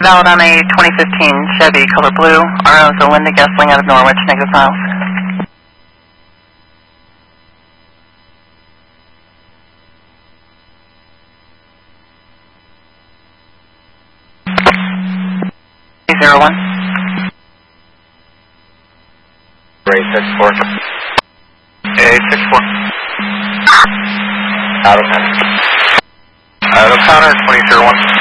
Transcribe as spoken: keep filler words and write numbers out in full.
Valid on a twenty fifteen Chevy color blue, R O is a Linda Gessling out of Norwich, negative miles. Zero one. Great, six four. A six four. Out of counter. Out of counter, twenty zero one.